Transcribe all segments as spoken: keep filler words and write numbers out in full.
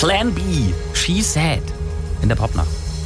Plan B, She Said in der Popnacht.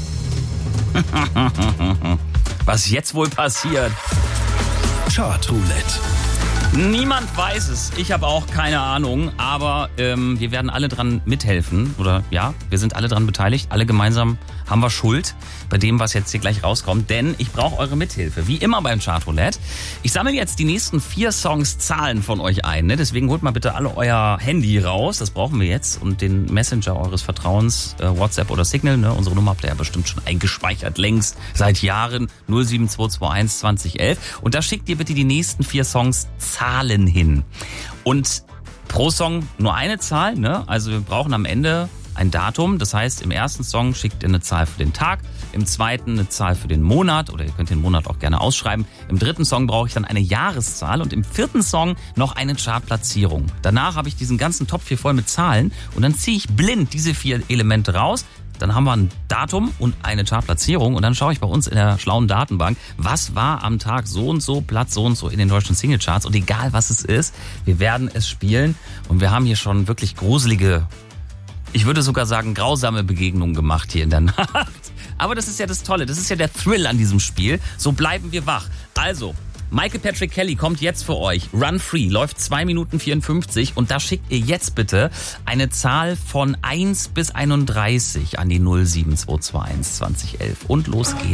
Was jetzt wohl passiert? Chartroulette. Niemand weiß es. Ich habe auch keine Ahnung. Aber ähm, wir werden alle dran mithelfen. Oder ja, wir sind alle dran beteiligt. Alle gemeinsam haben wir Schuld bei dem, was jetzt hier gleich rauskommt. Denn ich brauche eure Mithilfe. Wie immer beim Chartroulette. Ich sammle jetzt die nächsten vier Songs Zahlen von euch ein. Ne? Deswegen holt mal bitte alle euer Handy raus. Das brauchen wir jetzt. Und den Messenger eures Vertrauens, äh, WhatsApp oder Signal. Ne? Unsere Nummer habt ihr ja bestimmt schon eingespeichert. Längst seit Jahren. null sieben zwei zwei eins zwanzig elf. Und da schickt ihr bitte die nächsten vier Songs Zahlen hin. Und pro Song nur eine Zahl. Ne? Also wir brauchen am Ende ein Datum. Das heißt, im ersten Song schickt ihr eine Zahl für den Tag, im zweiten eine Zahl für den Monat oder ihr könnt den Monat auch gerne ausschreiben. Im dritten Song brauche ich dann eine Jahreszahl und im vierten Song noch eine Chartplatzierung. Danach habe ich diesen ganzen Topf hier voll mit Zahlen und dann ziehe ich blind diese vier Elemente raus. Dann haben wir ein Datum und eine Chartplatzierung und dann schaue ich bei uns in der schlauen Datenbank, was war am Tag so und so, Platz so und so in den deutschen Singlecharts und egal was es ist, wir werden es spielen und wir haben hier schon wirklich gruselige, ich würde sogar sagen grausame Begegnungen gemacht hier in der Nacht. Aber das ist ja das Tolle, das ist ja der Thrill an diesem Spiel, so bleiben wir wach. Also, Michael Patrick Kelly kommt jetzt für euch. Run Free läuft zwei Minuten vierundfünfzig und da schickt ihr jetzt bitte eine Zahl von eins bis einunddreißig an die null sieben zwei zwei eins zwanzig elf und los geht's.